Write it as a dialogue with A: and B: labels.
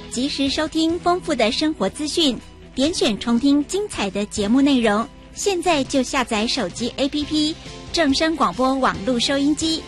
A: 及时收听丰富的生活资讯，点选重听精彩的节目内容。现在就下载手机 APP 正声广播网络收音机，